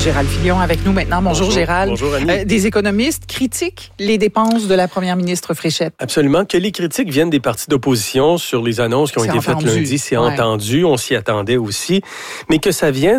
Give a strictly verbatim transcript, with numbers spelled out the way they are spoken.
Gérald Filion avec nous maintenant. Bonjour, Bonjour Gérald. Bonjour Annie. Euh, des économistes critiquent les dépenses de la première ministre Fréchette. Absolument. Que les critiques viennent des partis d'opposition sur les annonces qui ont C'est été entendu. faites lundi, c'est Ouais. entendu. On s'y attendait aussi. Mais que ça vienne